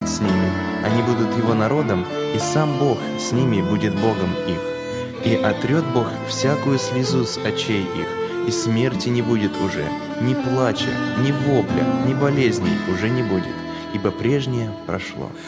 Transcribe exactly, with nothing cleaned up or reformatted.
с ними, они будут Его народом, и сам Бог с ними будет Богом их. И отрет Бог всякую слезу с очей их, и смерти не будет уже, ни плача, ни вопля, ни болезней уже не будет, ибо прежнее прошло».